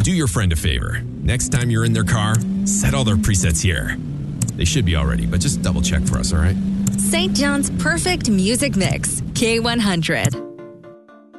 do your friend a favor. Next time you're in their car, set all their presets here. They should be already, but just double check for us, all right? St. John's perfect music mix, K100.